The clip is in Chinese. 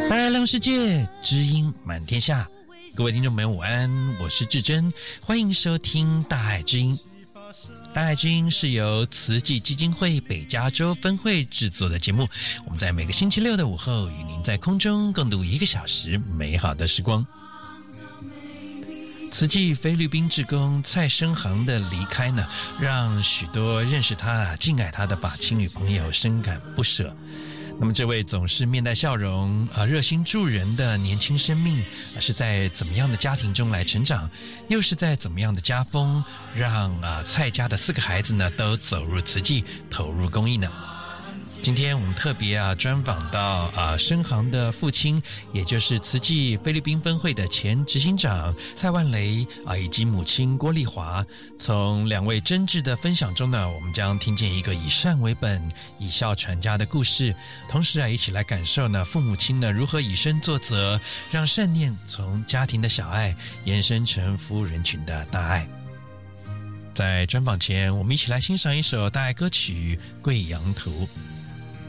大爱亮世界，知音满天下。各位听众朋友午安，我是志珍，欢迎收听大爱知音。大爱知音是由慈济基金会北加州分会制作的节目，我们在每个星期六的午后与您在空中共度1个小时美好的时光。慈济菲律宾志工蔡生航的离开呢，让许多认识他、敬爱他的法亲女朋友深感不舍。那么这位总是面带笑容热心助人的年轻生命是在怎么样的家庭中来成长，又是在怎么样的家风让蔡家的4个孩子呢都走入慈济，投入公益呢？今天我们特别专访到生航的父亲，也就是慈济菲律宾分会的前执行长蔡万雷以及母亲郭丽华。从2位真挚的分享中呢，我们将听见一个以善为本、以孝传家的故事，同时一起来感受呢父母亲呢如何以身作则，让善念从家庭的小爱延伸成服务人群的大爱。在专访前，我们一起来欣赏一首大爱歌曲《贵阳图》。